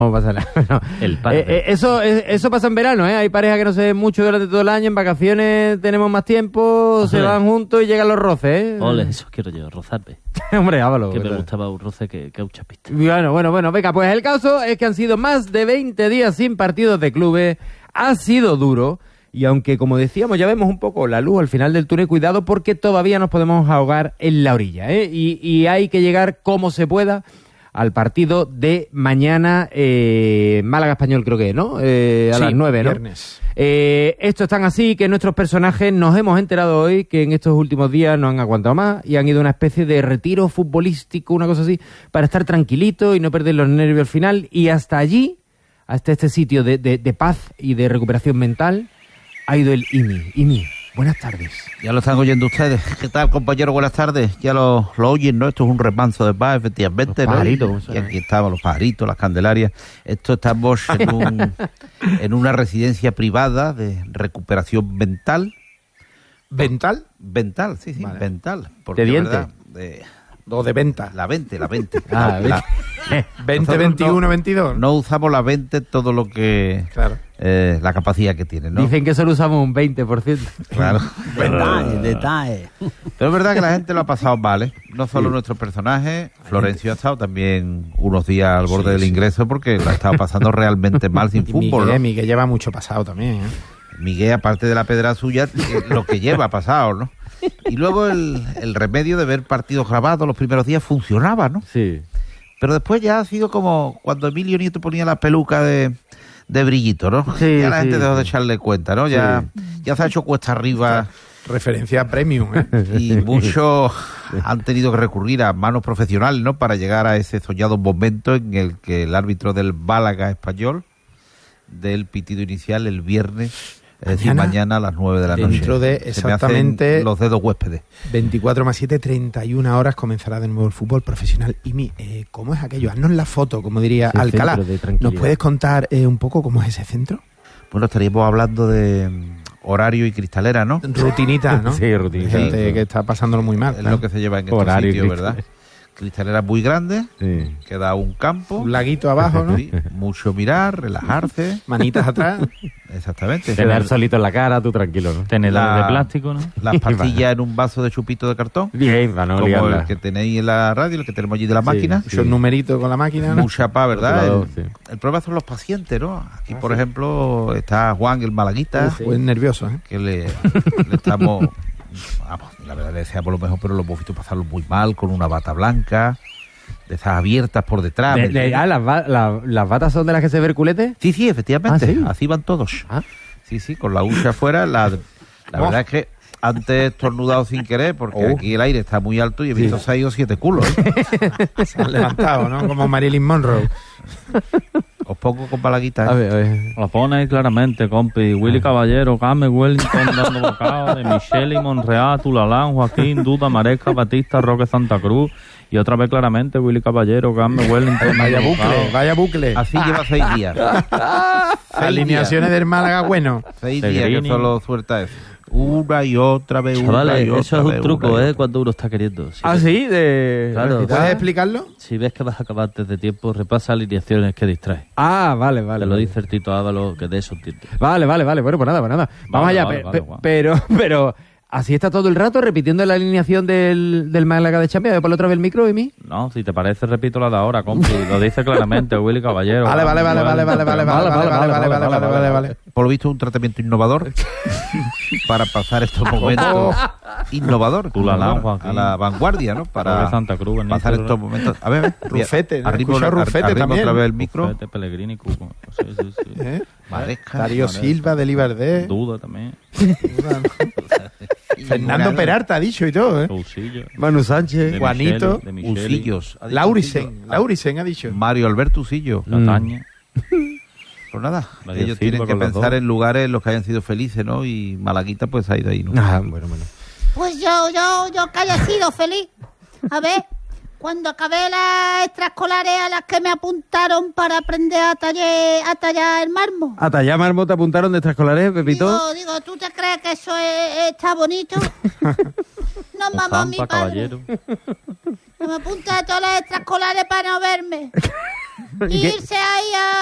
No pasa nada. No. Eso pasa en verano, ¿eh? Hay parejas que no se ven mucho durante todo el año, en vacaciones tenemos más tiempo, se van juntos y llegan los roces, ¿eh? Ole, eso quiero yo, rozarme. Hombre, hágalo. Que me gustaba un roce que un chapista. Bueno, venga, pues el caso es que han sido más de 20 días sin partidos de clubes, ha sido duro, y aunque, como decíamos, ya vemos un poco la luz al final del túnel, cuidado porque todavía nos podemos ahogar en la orilla, ¿eh? Y hay que llegar como se pueda al partido de mañana, Málaga Español creo que, ¿no? A las 9, ¿no? Viernes. Esto es tan así que nuestros personajes nos hemos enterado hoy que en estos últimos días no han aguantado más y han ido a una especie de retiro futbolístico, una cosa así, para estar tranquilitos y no perder los nervios al final. Y hasta allí, hasta este sitio de paz y de recuperación mental, ha ido el IMI. IMI, buenas tardes. Ya lo están oyendo ustedes. ¿Qué tal, compañero? Buenas tardes. Ya lo oyen, ¿no? Esto es un remanso de paz, efectivamente, los pajaritos, ¿no? Y aquí estamos, los pajaritos, las candelarias. Estamos en una residencia privada de recuperación mental. ¿Vental? Mental, sí, vale. Mental. ¿De diente? O de venta. La 20. Ah, 20, 21, 22. No usamos la 20 todo lo que... Claro. La capacidad que tiene, ¿no? Dicen que solo usamos un 20%. Claro. Detalle. Pero es verdad que la gente lo ha pasado mal, ¿eh? No solo nuestros personajes. Florencio ha estado también unos días al borde del ingreso porque lo ha estado pasando realmente mal sin fútbol, ¿no? Miguel lleva mucho pasado también, ¿eh? Miguel, aparte de la pedra suya, lo que lleva pasado, ¿no? Y luego el remedio de ver partidos grabados los primeros días funcionaba, ¿no? Sí. Pero después ya ha sido como cuando Emilio Nieto ponía la peluca de Brillito, ¿no? Sí, ya la gente dejó de sí. echarle cuenta, ¿no? Ya se ha hecho cuesta arriba. Referencia premium, ¿eh? Y muchos han tenido que recurrir a manos profesionales, ¿no? Para llegar a ese soñado momento en el que el árbitro del Málaga Español del pitido inicial el viernes, es decir, mañana a las 9 de la noche. Dentro de exactamente los dedos huéspedes. 24 más 7, 31 horas comenzará de nuevo el fútbol profesional. Y ¿cómo es aquello? Haznos la foto, como diría Ese Alcalá. ¿Nos puedes contar un poco cómo es ese centro? Bueno, estaríamos hablando de horario y cristalera, ¿no? Rutinita, ¿no? Sí, rutinita. Hay gente que está pasándolo muy mal. Es lo que se lleva en estos Horario sitios, y ¿verdad? Cristalera muy grande, Sí. que da un campo. Un laguito abajo, ¿no? Sí, mucho mirar, relajarse. Manitas atrás. Exactamente. Tener solito en la cara, tú tranquilo, ¿no? Tenedores de plástico, ¿no? Las pastillas en un vaso de chupito de cartón. Bien, para no Como liarla. el que tenéis en la radio, el que tenemos allí de la máquina. Esos numeritos con la máquina, ¿no? Mucha paz, ¿verdad? Otro lado, sí. El problema son los pacientes, ¿no? Aquí, por ejemplo, está Juan, el malaguita, Pues nervioso, ¿eh? que le estamos... Vamos, la verdad le deseamos lo mejor, pero lo hemos visto pasarlo muy mal, con una bata blanca, de esas abiertas por detrás. ¿Las batas son de las que se ve el culete? Sí, efectivamente. ¿Ah, sí? Así van todos. Ah. Sí, con la hucha afuera. La verdad es que antes he estornudado sin querer, porque aquí el aire está muy alto y he visto 6 o 7 culos. Se han levantado, ¿no? Como Marilyn Monroe. Os pongo con palaguita. A ver. Lo pone ahí claramente, compi. Willy Caballero, Game Wellington dando bocado, de Michelle y Monreal, Tulalán, Joaquín, Duda, Maresca, Batista, Roque Santa Cruz. Y otra vez claramente, Willy Caballero, Game Wellington. Vaya bucle. Así lleva 6 días. Alineaciones del Málaga, bueno. 6 días que Pellegrini. solo suelta eso. Una y otra vez, Chavales, una y eso otra es vez, un truco, una y ¿eh? Cuando uno está queriendo. Sí, de... Claro. ¿Puedes explicarlo? Si ves que vas a acabar antes de tiempo, repasa alineaciones que distrae. Ah, vale. Te lo dice el Tito Ávalo, que de eso entiende. Vale. Bueno, pues nada. Vamos allá. Vale. Pero, ¿así está todo el rato repitiendo la alineación del Málaga de Champions? ¿Por otra vez el micro, Emi? No, si te parece, repito la de ahora, compi. Lo dice claramente Willy Caballero. Vale. Por lo visto, un tratamiento innovador para pasar estos momentos. Innovador. Tulalán, Joaquín. A la vanguardia, ¿no? Para Roque Santa Cruz, en pasar Instagram. estos momentos. A ver. Rufete, ¿no? Arriba Escucha Rufete también. otra vez el micro. Fete, Pellegrini, Cuco. Sí. ¿Eh? Maresca. Darío Silva, de Libardé. Duda también. Fernando Peralta ha dicho y todo, ¿eh? Cousillo. Manu Sánchez. De Juanito. Micheli, de Micheli, Usillos. Laurisen ha dicho. Mario Alberto Usillo. Lataña. Pues nada, María ellos Silva tienen que con los pensar dos. en lugares en los que hayan sido felices, ¿no? Y Malaguita pues ha ido ahí, ¿no? Ah, bueno. Pues yo que haya sido feliz. A ver, cuando acabé las extraescolares a las que me apuntaron para aprender a tallar el mármol. ¿A tallar mármol te apuntaron de extraescolares, Pepito? Digo, ¿tú te crees que eso está bonito? No, mamá, mi Zampa, padre. Caballero. Que me apunta a todas las extraescolares para no verme. ¿Y qué? irse ahí a